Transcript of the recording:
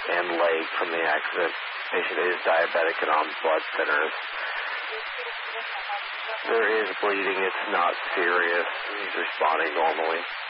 and leg from the accident. Patient is diabetic and on blood thinners. There is bleeding. It's not serious. He's responding normally.